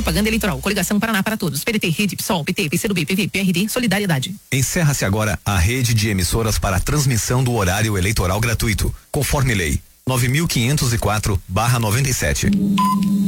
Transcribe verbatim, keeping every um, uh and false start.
Propaganda eleitoral. Coligação Paraná para Todos. P D T, Rede, PSOL, P T, P C do B, P V, P R D, Solidariedade. Encerra-se agora a rede de emissoras para a transmissão do horário eleitoral gratuito, conforme lei nove mil quinhentos e quatro barra noventa e sete.